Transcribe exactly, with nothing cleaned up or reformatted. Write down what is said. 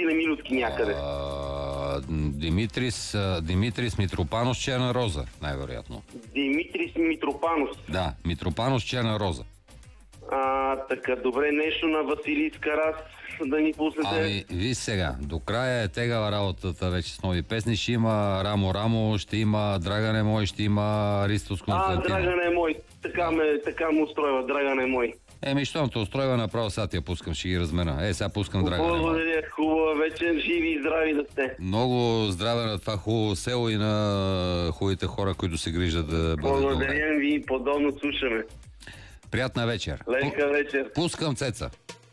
или Милютки някъде. А, Димитрис, Димитрис Митропанос Черна роза, най-вероятно. Димитрис Митропанос. Да, Митропанос Черна роза. А, така, добре, нещо на Василий Скарас да ни пуснете. Ами, виж сега, до края е тегава работата вече с нови песни. Ще има Рамо Рамо, ще има Драгане мой, ще има Ристос Константин. А, Драгане мой, така, ме, така му устройва, Драгане мой. Еми, щом те устройва, направо сега ти я пускам, ще ги размена. Е, сега пускам Драгане мой. Благодаря, хубава вечер, живи и здрави да сте. Много здраве на това хубаво село и на хубавите хора, които се грижат да бъдат добре. Благодаря ви и подобно слушаме. Приятна вечер. Лека вечер. Пускам Цеца.